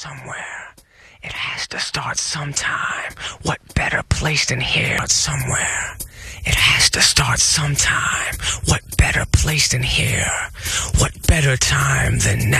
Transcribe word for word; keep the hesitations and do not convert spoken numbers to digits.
somewhere. It has to start sometime. What better place than here? Somewhere. It has to start sometime. What better place than here? What better time than now?